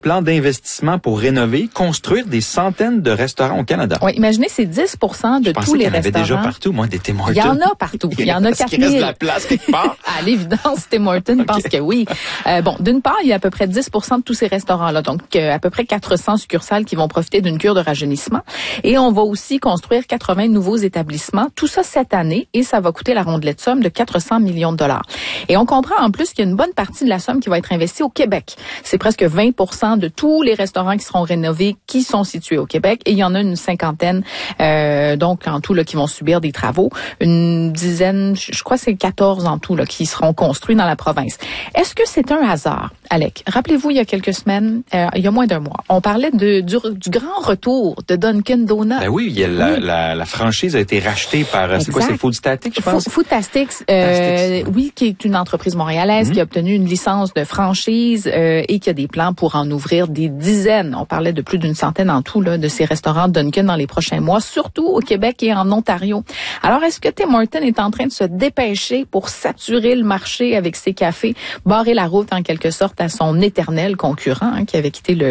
Plan d'investissement pour rénover, construire des centaines de restaurants au Canada. Oui, imaginez, c'est 10% de tous les restaurants. Il y en avait déjà partout, moi, des Tim Hortons. Il y en a partout. Il y en a 4000. Est-ce qu'il reste de la place quelque part? À l'évidence, Tim Hortons pense que oui. Bon, d'une part, il y a à peu près 10% de tous ces restaurants-là. Donc, à peu près 400 succursales qui vont profiter d'une cure de rajeunissement. Et on va aussi construire 80 nouveaux établissements. Tout ça cette année. Et ça va coûter la rondelette somme de 400 millions de dollars. Et on comprend en plus qu'il y a une bonne partie de la somme qui va être investie au Québec. C'est presque 20% de tous les restaurants qui seront rénovés, qui sont situés au Québec. Et il y en a une cinquantaine, donc en tout, là, qui vont subir des travaux. Une dizaine, je crois que c'est 14 en tout, là, qui seront construits dans la province. Est-ce que c'est un hasard, Alec? Rappelez-vous, il y a quelques semaines, il y a moins d'un mois, on parlait du grand retour de Dunkin' Donuts. Ben oui, la franchise a été rachetée par, c'est quoi, c'est Foodstatics, je pense? Foodstatics, oui, qui est une entreprise montréalaise qui a obtenu une licence de franchise et qui a des plans pour en ouvrir des dizaines. On parlait de plus d'une centaine en tout là, de ces restaurants Dunkin' dans les prochains mois, surtout au Québec et en Ontario. Alors, est-ce que Tim Hortons est en train de se dépêcher pour saturer le marché avec ses cafés, barrer la route en quelque sorte à son éternel concurrent qui avait quitté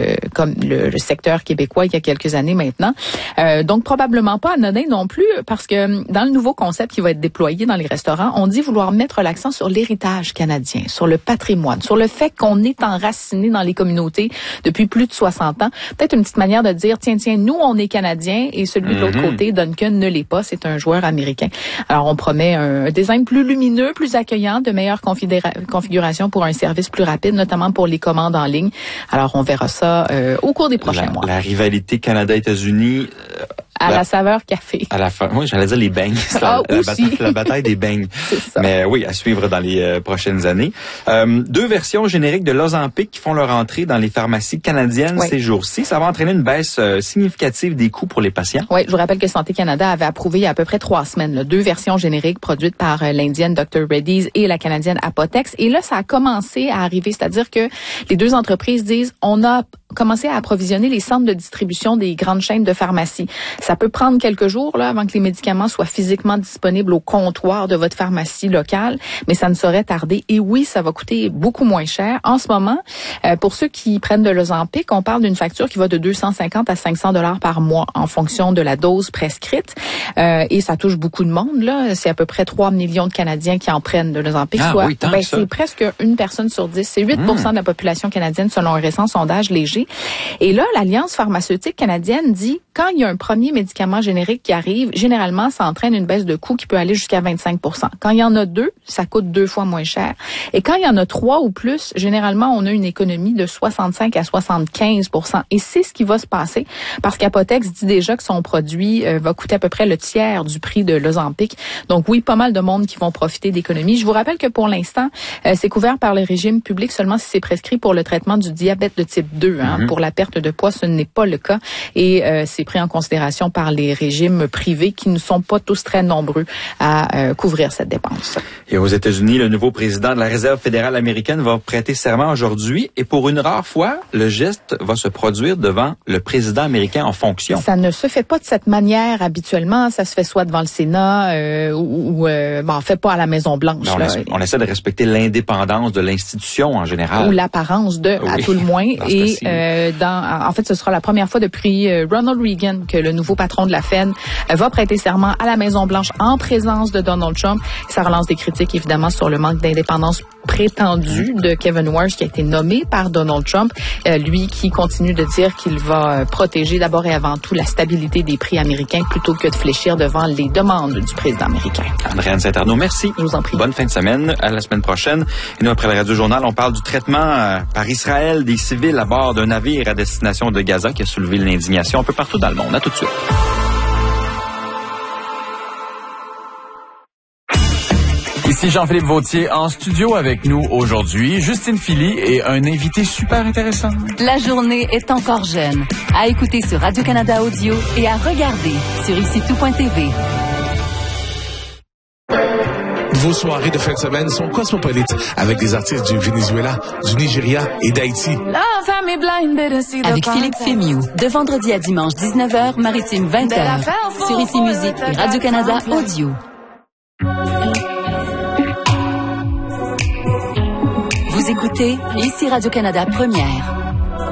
le secteur québécois il y a quelques années maintenant? Donc, probablement pas anodin non plus, parce que dans le nouveau concept qui va être déployé dans les restaurants, on dit vouloir mettre l'accent sur l'héritage canadien, sur le patrimoine, sur le fait qu'on est enraciné dans les communautés depuis plus de 60 ans. Peut-être une petite manière de dire, tiens, nous, on est Canadiens et celui de l'autre côté, Dunkin', ne l'est pas. C'est un joueur américain. Alors, on promet un design plus lumineux, plus accueillant, de meilleures configurations pour un service plus rapide, notamment pour les commandes en ligne. Alors, on verra ça au cours des prochains mois. La rivalité Canada-États-Unis... À la saveur café. À la fin, oui, j'allais dire les beignes. La bataille des beignes. C'est ça. Mais oui, à suivre dans les prochaines années. 2 versions génériques de l'Ozempic qui font leur entrée dans les pharmacies canadiennes ces jours-ci. Ça va entraîner une baisse significative des coûts pour les patients. Oui, je vous rappelle que Santé Canada avait approuvé il y a à peu près 3 semaines 2 versions génériques produites par l'Indienne Dr. Reddy's et la Canadienne Apotex. Et là, ça a commencé à arriver. C'est-à-dire que les 2 entreprises disent, on a commencé à approvisionner les centres de distribution des grandes chaînes de pharmacie. Ça peut prendre quelques jours là avant que les médicaments soient physiquement disponibles au comptoir de votre pharmacie locale, mais ça ne saurait tarder. Et oui, ça va coûter beaucoup moins cher. En ce moment, pour ceux qui prennent de l'Ozempic, on parle d'une facture qui va de 250 à 500 $ par mois en fonction de la dose prescrite. Et ça touche beaucoup de monde là. C'est à peu près 3 millions de Canadiens qui en prennent de l'Ozempic. C'est presque une personne sur 10. C'est 8% de la population canadienne selon un récent sondage léger. Et là, l'Alliance pharmaceutique canadienne dit, quand il y a un premier médicament générique qui arrive, généralement, ça entraîne une baisse de coût qui peut aller jusqu'à 25%. Quand il y en a 2, ça coûte 2 fois moins cher. Et quand il y en a 3 ou plus, généralement, on a une économie de 65 à 75%. Et c'est ce qui va se passer parce qu'Apotex dit déjà que son produit va coûter à peu près le tiers du prix de l'Ozempic. Donc oui, pas mal de monde qui vont profiter d'économies. Je vous rappelle que pour l'instant, c'est couvert par le régime public seulement si c'est prescrit pour le traitement du diabète de type 2. Pour la perte de poids, ce n'est pas le cas. Et c'est pris en considération par les régimes privés qui ne sont pas tous très nombreux à couvrir cette dépense. Et aux États-Unis, le nouveau président de la Réserve fédérale américaine va prêter serment aujourd'hui. Et pour une rare fois, le geste va se produire devant le président américain en fonction. Ça ne se fait pas de cette manière habituellement. Ça se fait soit devant le Sénat ou on fait pas à la Maison-Blanche. On essaie de respecter l'indépendance de l'institution en général. Ou l'apparence de, à tout le moins. Et en fait, ce sera la première fois depuis Ronald Reagan que le nouveau patron de la Fed va prêter serment à la Maison-Blanche en présence de Donald Trump. Ça relance des critiques, évidemment, sur le manque d'indépendance prétendu de Kevin Warsh, qui a été nommé par Donald Trump. Lui qui continue de dire qu'il va protéger d'abord et avant tout la stabilité des prix américains plutôt que de fléchir devant les demandes du président américain. Andréane Saint-Arnaud, merci. Je vous en prie. Bonne fin de semaine. À la semaine prochaine. Et nous, après le Radio-Journal, on parle du traitement par Israël des civils à bord d'un navire à destination de Gaza qui a soulevé l'indignation un peu partout dans le monde. À tout de suite. Ici Jean-Philippe Vautier en studio avec nous aujourd'hui, Justine Philly et un invité super intéressant. La journée est encore jeune. À écouter sur Radio-Canada Audio et à regarder sur icitout.tv. Vos soirées de fin de semaine sont cosmopolites avec des artistes du Venezuela, du Nigeria et d'Haïti. Avec Philippe Fémiou, de vendredi à dimanche 19h, maritime 20h, sur Ici Musique et Radio-Canada Audio. Vous écoutez Ici Radio-Canada Première.